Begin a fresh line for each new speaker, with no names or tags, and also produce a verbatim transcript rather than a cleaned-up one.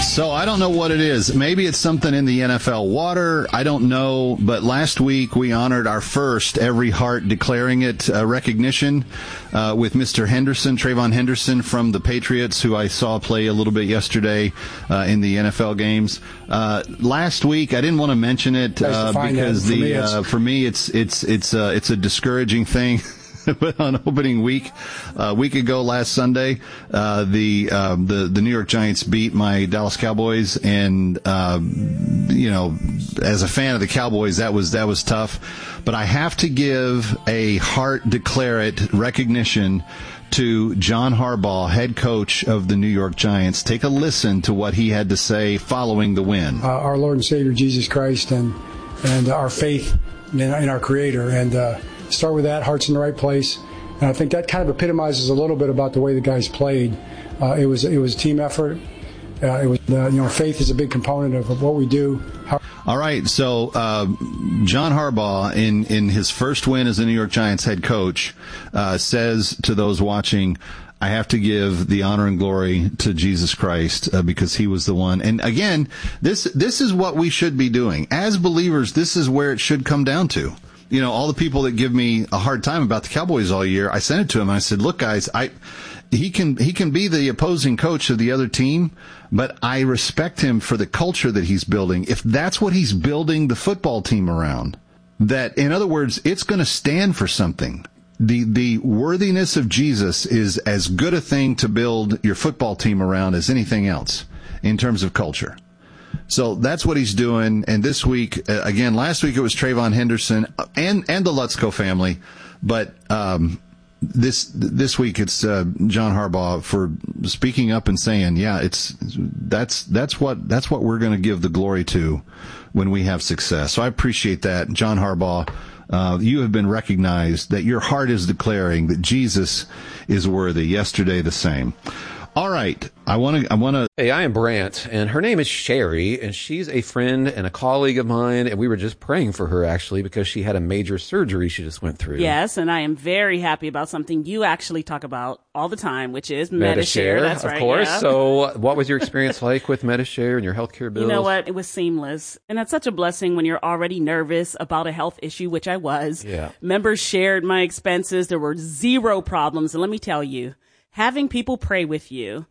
So I don't know what it is. Maybe it's something in the N F L water. I don't know. But last week we honored our first Every Heart Declaring It uh, recognition uh, with Mister Henderson, Trayvon Henderson from the Patriots, who I saw play a little bit yesterday uh, in the N F L games. Uh, last week I didn't want to mention it uh, because
for
the
me,
uh, for me it's it's it's uh, it's a discouraging thing. On opening week, a uh, week ago last Sunday, uh, the, um, the, the New York Giants beat my Dallas Cowboys. And, uh, you know, as a fan of the Cowboys, that was, that was tough. But I have to give a heart declare it recognition to John Harbaugh, head coach of the New York Giants. Take a listen to what he had to say following the win.
Uh, our Lord and Savior, Jesus Christ, and, and our faith in, in our Creator. And, uh, start with that, heart's in the right place. And I think that kind of epitomizes a little bit about the way the guys played. Uh, it was it was a team effort. Uh, it was uh, you know faith is a big component of, of what we do. How-
All right, so uh, John Harbaugh, in, in his first win as the New York Giants head coach, uh, says to those watching, I have to give the honor and glory to Jesus Christ uh, because he was the one. And again, this this is what we should be doing. As believers, this is where it should come down to. You know, all the people that give me a hard time about the Cowboys all year, I sent it to him. And I said, look, guys, I, he can, he can be the opposing coach of the other team, but I respect him for the culture that he's building. If that's what he's building the football team around, that, in other words, it's going to stand for something. The, the worthiness of Jesus is as good a thing to build your football team around as anything else in terms of culture. So that's what he's doing. And this week, uh, again, last week it was Trayvon Henderson and, and the Lutzko family. But, um, this, this week it's, uh, John Harbaugh for speaking up and saying, yeah, it's, that's, that's what, that's what we're going to give the glory to when we have success. So I appreciate that. John Harbaugh, uh, you have been recognized that your heart is declaring that Jesus is worthy. Yesterday, the same. All right. I want to, I want to.
Hey, I am Brant, and her name is Sherry, and she's a friend and a colleague of mine, and we were just praying for her, actually, because she had a major surgery she just went through.
Yes, and I am very happy about something you actually talk about all the time, which is Medi-Share.
Medi-Share,
That's
of
right,
course.
yeah.
So what was your experience like with Medi-Share and your healthcare bills?
You know what? It was seamless. And that's such a blessing when you're already nervous about a health issue, which I was.
Yeah.
Members shared my expenses. There were zero problems. And let me tell you, having people pray with you